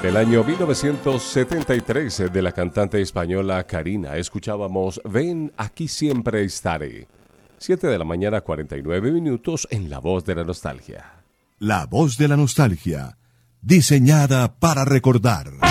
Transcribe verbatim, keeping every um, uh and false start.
Del año mil novecientos setenta y tres, de la cantante española Karina, escuchábamos Ven, aquí siempre estaré. siete de la mañana, cuarenta y nueve minutos, en La Voz de la Nostalgia. La Voz de la Nostalgia, diseñada para recordar.